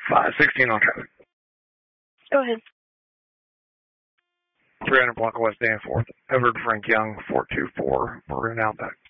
516 on traffic. Go ahead. 300 block West Danforth. Edward Frank Young, 424, Maroon Outback.